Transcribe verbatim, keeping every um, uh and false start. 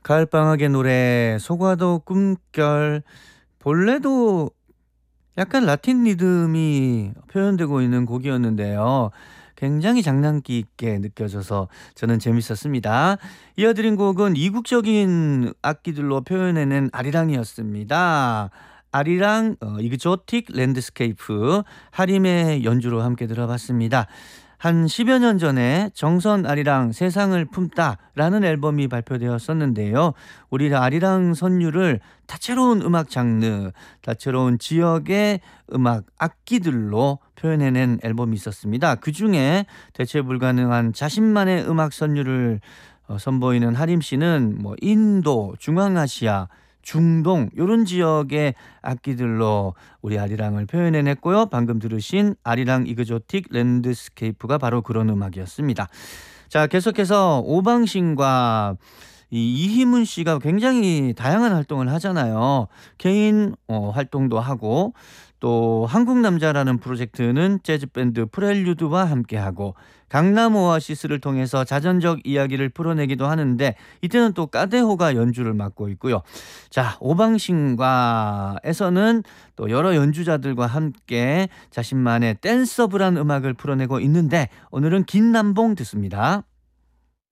가을방학의 노래 소과도 꿈결. 본래도 약간 라틴 리듬이 표현되고 있는 곡이었는데요. 굉장히 장난기 있게 느껴져서 저는 재밌었습니다. 이어드린 곡은 이국적인 악기들로 표현해낸 아리랑이었습니다. 아리랑 어, 이그조틱 랜드스케이프 하림의 연주로 함께 들어봤습니다. 한 십여 년 전에 정선 아리랑 세상을 품다라는 앨범이 발표되었었는데요. 우리 아리랑 선율을 다채로운 음악 장르, 다채로운 지역의 음악 악기들로 표현해낸 앨범이 있었습니다. 그중에 대체 불가능한 자신만의 음악 선율을 어, 선보이는 하림 씨는 뭐 인도, 중앙아시아, 중동 요런 지역의 악기들로 우리 아리랑을 표현해냈고요. 방금 들으신 아리랑 이그조틱 랜드스케이프가 바로 그런 음악이었습니다. 자, 계속해서 오방신과 이 이희문 씨가 굉장히 다양한 활동을 하잖아요. 개인 어, 활동도 하고 또 한국남자라는 프로젝트는 재즈밴드 프렐류드와 함께하고 강남 오아시스를 통해서 자전적 이야기를 풀어내기도 하는데 이때는 또 까데호가 연주를 맡고 있고요. 자, 오방신과에서는 또 여러 연주자들과 함께 자신만의 댄서블한 음악을 풀어내고 있는데 오늘은 긴남봉 듣습니다.